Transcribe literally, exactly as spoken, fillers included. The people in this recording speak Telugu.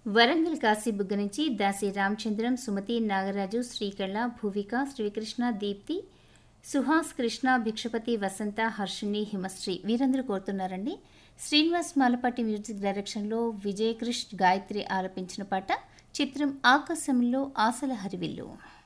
వరంగల్ కాశీబుగ్గ నుంచి దాసి రామచంద్రం, సుమతి, నాగరాజు, శ్రీకళ, భువిక, శ్రీకృష్ణ, దీప్తి, సుహాస్, కృష్ణ, భిక్షపతి, వసంత, హర్షిణి, హిమశ్రీ వీరందరూ కోరుతున్నారండి. శ్రీనివాస్ మాలపాటి మ్యూజిక్ డైరెక్షన్లో విజయకృష్ణ, గాయత్రి ఆలపించిన పాట. చిత్రం ఆకాశంలో ఆశల హరివిల్లు.